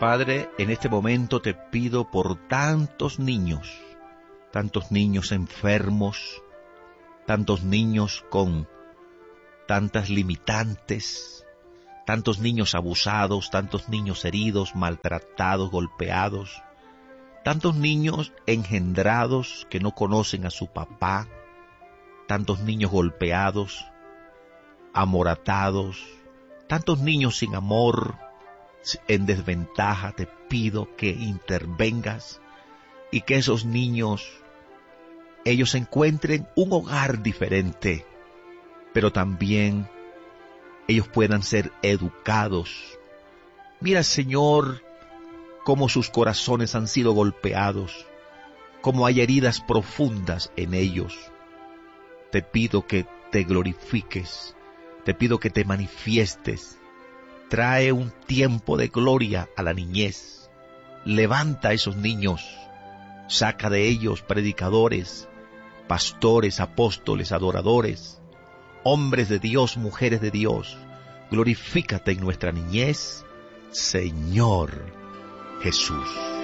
Padre, en este momento te pido por tantos niños enfermos, tantos niños con tantas limitantes, tantos niños abusados, tantos niños heridos, maltratados, golpeados, tantos niños engendrados que no conocen a su papá, tantos niños golpeados, amoratados, tantos niños sin amor, en desventaja. Te pido que intervengas y que esos niños, ellos encuentren un hogar diferente, pero también ellos puedan ser educados. Mira, Señor, cómo sus corazones han sido golpeados, cómo hay heridas profundas en ellos. Te pido que te glorifiques, te pido que te manifiestes. Trae un tiempo de gloria a la niñez. Levanta a esos niños, saca de ellos predicadores, pastores, apóstoles, adoradores, hombres de Dios, mujeres de Dios. Glorifícate en nuestra niñez, Señor Jesús.